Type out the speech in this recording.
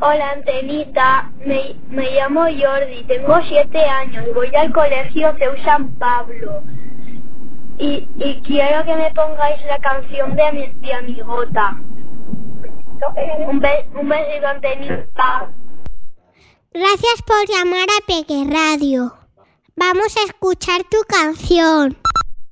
Hola, Antenita. Me llamo Jordi, tengo 7 años, voy al colegio CEU San Pablo. Y quiero que me pongáis la canción de Amigota. Un besito, Antenita. Gracias por llamar a Peque Radio. Vamos a escuchar tu canción.